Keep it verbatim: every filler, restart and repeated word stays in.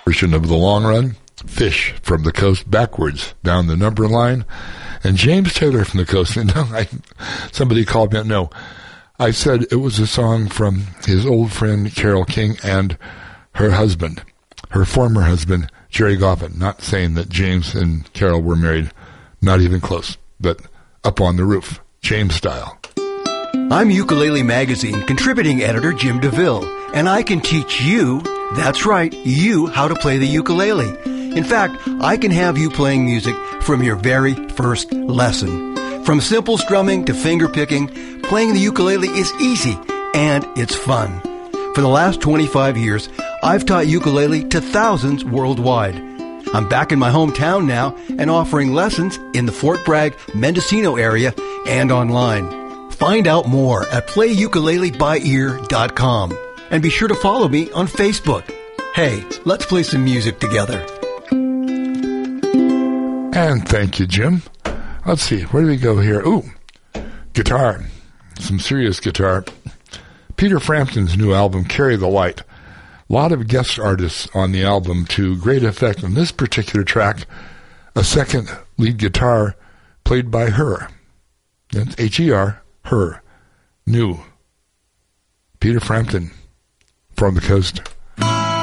version of The Long Run, Fish from the Coast backwards down the number line, and James Taylor from the Coast. And no, I, somebody called me. No, I said it was a song from his old friend Carole King and her husband, her former husband, Jerry Goffin. Not saying that James and Carole were married, not even close, but up on the roof, James style. I'm Ukulele Magazine contributing editor Jim DeVille, and I can teach you, that's right, you, how to play the ukulele. In fact, I can have you playing music from your very first lesson. From simple strumming to finger picking, playing the ukulele is easy, and it's fun. For the last twenty-five years, I've taught ukulele to thousands worldwide. I'm back in my hometown now and offering lessons in the Fort Bragg, Mendocino area and online. Find out more at play ukulele by ear dot com. And be sure to follow me on Facebook. Hey, let's play some music together. And thank you, Jim. Let's see, where do we go here? Ooh, guitar. Some serious guitar. Peter Frampton's new album, Carry the Light. A lot of guest artists on the album to great effect. On this particular track, a second lead guitar played by her. That's H E R, her. New. Peter Frampton from the Coast.